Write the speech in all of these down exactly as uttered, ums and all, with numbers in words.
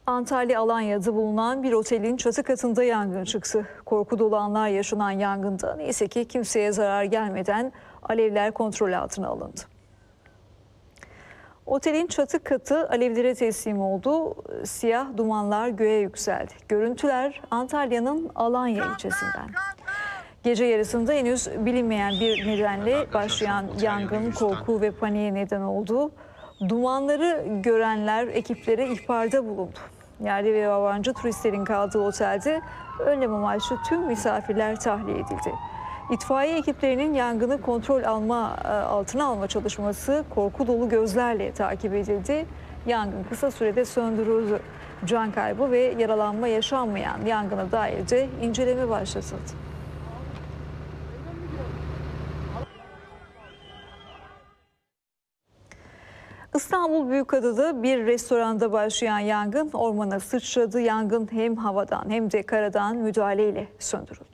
Antalya Alanya'da bulunan bir otelin çatı katında yangın çıktı. Korku dolu anlar yaşanan yangında neyse ki kimseye zarar gelmeden alevler kontrol altına alındı. Otelin çatı katı alevlere teslim oldu. Siyah dumanlar göğe yükseldi. Görüntüler Antalya'nın Alanya ilçesinden. Gece yarısında henüz bilinmeyen bir nedenle başlayan yangın korku ve paniğe neden oldu. Dumanları görenler ekiplere ihbarda bulundu. Yerli ve yabancı turistlerin kaldığı otelde önlem amaçlı tüm misafirler tahliye edildi. İtfaiye ekiplerinin yangını kontrol alma altına alma çalışması korku dolu gözlerle takip edildi. Yangın kısa sürede söndürüldü. Can kaybı ve yaralanma yaşanmayan yangına dair de inceleme başlatıldı. İstanbul Büyükada'da bir restoranda başlayan yangın ormana sıçradı. Yangın hem havadan hem de karadan müdahaleyle söndürüldü.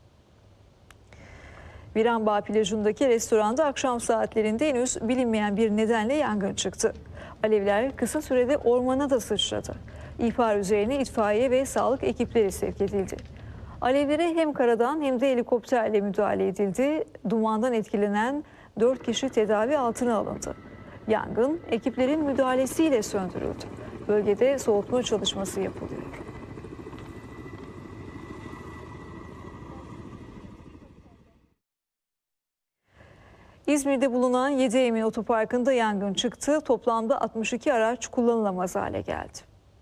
Viranbağ plajındaki restoranda akşam saatlerinde henüz bilinmeyen bir nedenle yangın çıktı. Alevler kısa sürede ormana da sıçradı. İhbar üzerine itfaiye ve sağlık ekipleri sevk edildi. Alevlere hem karadan hem de helikopterle müdahale edildi. Dumandan etkilenen dört kişi tedavi altına alındı. Yangın ekiplerin müdahalesiyle söndürüldü. Bölgede soğutma çalışması yapılıyor. İzmir'de bulunan Yediemin Otoparkı'nda yangın çıktı. Toplamda altmış iki araç kullanılamaz hale geldi.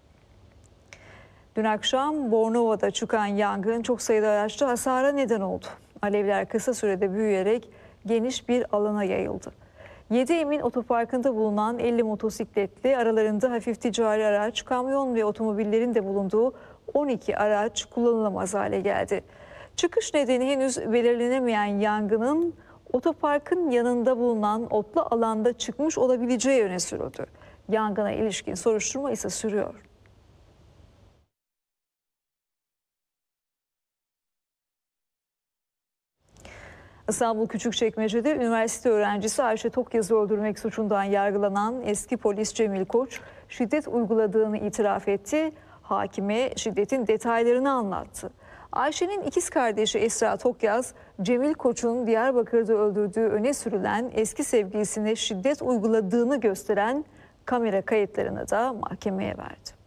Dün akşam Bornova'da çıkan yangın çok sayıda araçta hasara neden oldu. Alevler kısa sürede büyüyerek geniş bir alana yayıldı. Yediemin Otoparkı'nda bulunan elli motosikletli, aralarında hafif ticari araç, kamyon ve otomobillerin de bulunduğu on iki araç kullanılamaz hale geldi. Çıkış nedeni henüz belirlenemeyen yangının otoparkın yanında bulunan otlu alanda çıkmış olabileceği öne sürüldü. Yangına ilişkin soruşturma ise sürüyor. İstanbul Küçükçekmece'de üniversite öğrencisi Ayşe Tokyaz'ı öldürmek suçundan yargılanan eski polis Cemil Koç şiddet uyguladığını itiraf etti. Hakime şiddetin detaylarını anlattı. Ayşe'nin ikiz kardeşi Esra Tokyaz, Cemil Koç'un Diyarbakır'da öldürdüğü öne sürülen eski sevgilisine şiddet uyguladığını gösteren kamera kayıtlarını da mahkemeye verdi.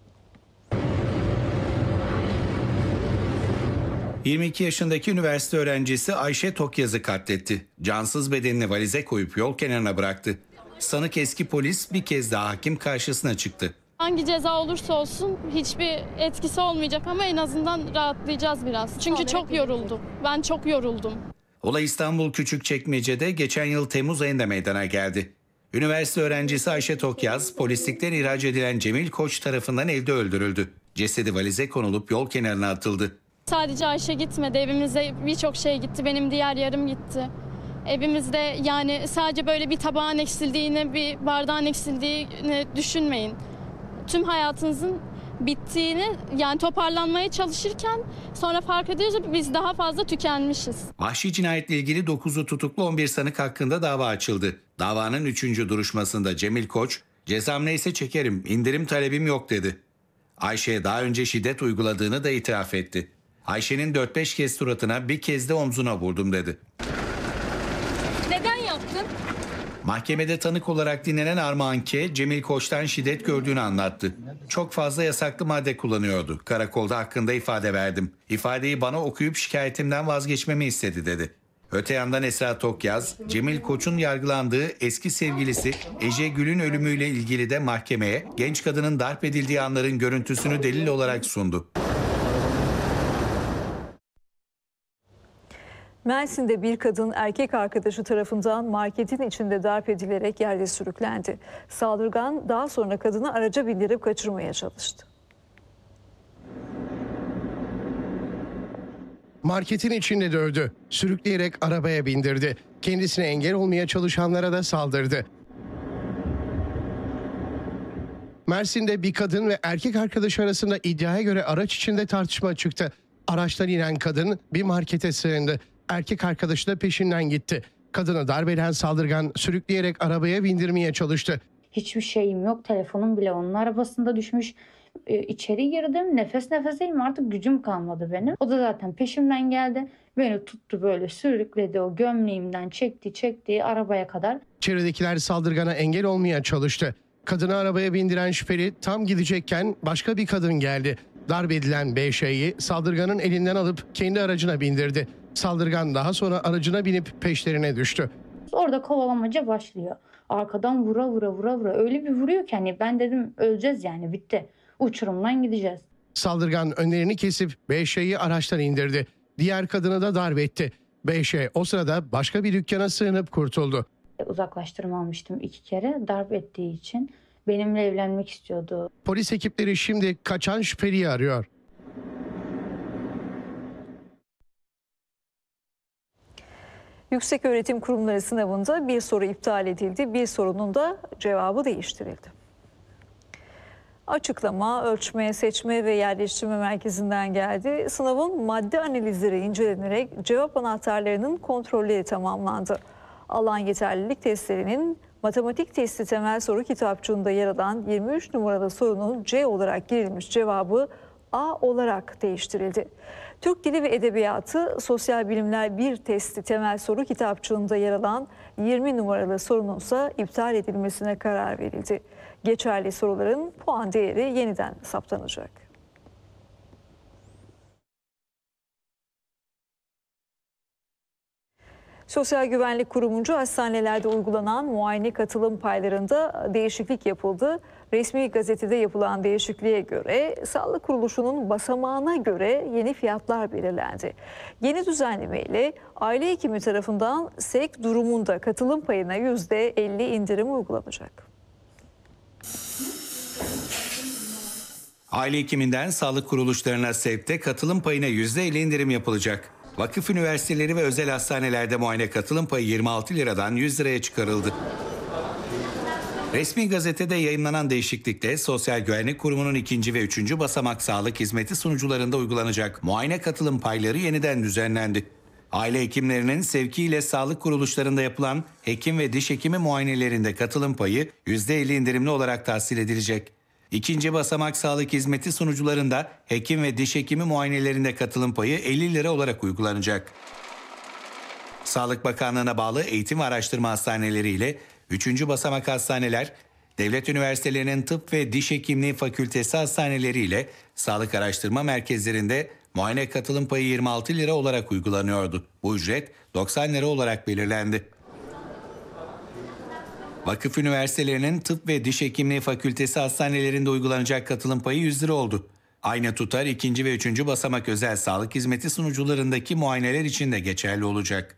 yirmi iki yaşındaki üniversite öğrencisi Ayşe Tokyaz'ı katletti. Cansız bedenini valize koyup yol kenarına bıraktı. Sanık eski polis bir kez daha hakim karşısına çıktı. Hangi ceza olursa olsun hiçbir etkisi olmayacak ama en azından rahatlayacağız biraz. Çünkü çok yoruldum. Ben çok yoruldum. Olay İstanbul Küçükçekmece'de geçen yıl Temmuz ayında meydana geldi. Üniversite öğrencisi Ayşe Tokyaz, polislikten ihraç edilen Cemil Koç tarafından evde öldürüldü. Cesedi valize konulup yol kenarına atıldı. Sadece Ayşe gitmedi. Evimizde birçok şey gitti. Benim diğer yarım gitti. Evimizde yani sadece böyle bir tabağın eksildiğini, bir bardağın eksildiğini düşünmeyin. Tüm hayatınızın bittiğini, yani toparlanmaya çalışırken sonra fark ediyoruz ki biz daha fazla tükenmişiz. Vahşi cinayetle ilgili dokuzu tutuklu on bir sanık hakkında dava açıldı. Davanın üçüncü duruşmasında Cemil Koç, "Cezam neyse çekerim, indirim talebim yok" dedi. Ayşe'ye daha önce şiddet uyguladığını da itiraf etti. Ayşe'nin dört beş kez suratına, bir kez de omzuna vurdum dedi. Neden yaptın? Mahkemede tanık olarak dinlenen Armağan K. Cemil Koç'tan şiddet gördüğünü anlattı. Çok fazla yasaklı madde kullanıyordu. Karakolda hakkında ifade verdim. İfadeyi bana okuyup şikayetimden vazgeçmemi istedi dedi. Öte yandan Esra Tokyaz, Cemil Koç'un yargılandığı eski sevgilisi Ece Gül'ün ölümüyle ilgili de mahkemeye genç kadının darp edildiği anların görüntüsünü delil olarak sundu. Mersin'de bir kadın erkek arkadaşı tarafından marketin içinde darp edilerek yerde sürüklendi. Saldırgan daha sonra kadını araca bindirip kaçırmaya çalıştı. Marketin içinde dövdü, sürükleyerek arabaya bindirdi. Kendisine engel olmaya çalışanlara da saldırdı. Mersin'de bir kadın ve erkek arkadaşı arasında iddiaya göre araç içinde tartışma çıktı. Araçtan inen kadın bir markete sığındı. Erkek arkadaşı da peşinden gitti. Kadını darp eden saldırgan sürükleyerek arabaya bindirmeye çalıştı. Hiçbir şeyim yok. Telefonum bile onun arabasında düşmüş. Ee, içeri girdim. Nefes nefeseyim, artık gücüm kalmadı benim. O da zaten peşimden geldi. Beni tuttu, böyle sürükledi, o gömleğimden çekti çekti arabaya kadar. Çevredekiler saldırgana engel olmaya çalıştı. Kadını arabaya bindiren şüpheli tam gidecekken başka bir kadın geldi. Darp edilen B Ş'yi saldırganın elinden alıp kendi aracına bindirdi. Saldırgan daha sonra aracına binip peşlerine düştü. Orada kovalamaca başlıyor. Arkadan vura vura vura vura öyle bir vuruyor ki hani ben dedim öleceğiz, yani bitti. Uçurumdan gideceğiz. Saldırgan önlerini kesip B Ş'yi araçtan indirdi. Diğer kadını da darp etti. B Ş o sırada başka bir dükkana sığınıp kurtuldu. Uzaklaştırma almıştım iki kere, darp ettiği için. Benimle evlenmek istiyordu. Polis ekipleri şimdi kaçan şüpheliyi arıyor. Yükseköğretim Kurumları sınavında bir soru iptal edildi, bir sorunun da cevabı değiştirildi. Açıklama, ölçme, seçme ve yerleştirme merkezinden geldi. Sınavın madde analizleri incelenerek cevap anahtarlarının kontrolleri tamamlandı. Alan yeterlilik testlerinin matematik testi temel soru kitapçığında yer alan yirmi üç numaralı sorunun C olarak girilmiş cevabı A olarak değiştirildi. Türk Dili ve Edebiyatı Sosyal Bilimler bir testi temel soru kitapçığında yer alan yirmi numaralı sorunun ise iptal edilmesine karar verildi. Geçerli soruların puan değeri yeniden saptanacak. Sosyal Güvenlik Kurumunca hastanelerde uygulanan muayene katılım paylarında değişiklik yapıldı. Resmi gazetede yapılan değişikliğe göre Sağlık Kuruluşu'nun basamağına göre yeni fiyatlar belirlendi. Yeni düzenlemeyle aile hekimi tarafından sevk durumunda katılım payına yüzde elli indirim uygulanacak. Aile hekiminden sağlık kuruluşlarına sevkte katılım payına yüzde elli indirim yapılacak. Vakıf üniversiteleri ve özel hastanelerde muayene katılım payı yirmi altı liradan yüz liraya çıkarıldı. Resmi gazetede yayınlanan değişiklikle Sosyal Güvenlik Kurumu'nun ikinci ve üçüncü basamak sağlık hizmeti sunucularında uygulanacak muayene katılım payları yeniden düzenlendi. Aile hekimlerinin sevkiyle sağlık kuruluşlarında yapılan hekim ve diş hekimi muayenelerinde katılım payı yüzde elli indirimli olarak tahsil edilecek. İkinci basamak sağlık hizmeti sunucularında hekim ve diş hekimi muayenelerinde katılım payı elli lira olarak uygulanacak. Sağlık Bakanlığı'na bağlı eğitim ve araştırma hastaneleri ile üçüncü basamak hastaneler, devlet üniversitelerinin tıp ve diş hekimliği fakültesi hastaneleri ile sağlık araştırma merkezlerinde muayene katılım payı yirmi altı lira olarak uygulanıyordu. Bu ücret doksan lira olarak belirlendi. Vakıf üniversitelerinin tıp ve diş hekimliği fakültesi hastanelerinde uygulanacak katılım payı yüz lira oldu. Aynı tutar ikinci ve üçüncü basamak özel sağlık hizmeti sunucularındaki muayeneler için de geçerli olacak.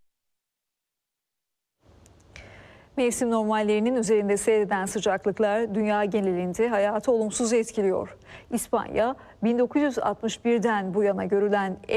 Mevsim normallerinin üzerinde seyreden sıcaklıklar dünya genelinde hayatı olumsuz etkiliyor. İspanya bin dokuz yüz altmış birden bu yana görülen